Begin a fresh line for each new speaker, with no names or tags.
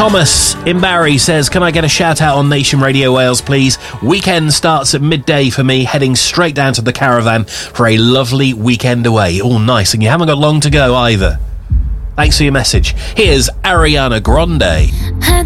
Thomas in Barry says, can I get a shout out on Nation Radio Wales, please? Weekend starts at midday for me, heading straight down to the caravan for a lovely weekend away. Oh, nice. And you haven't got long to go either. Thanks for your message. Here's Ariana Grande.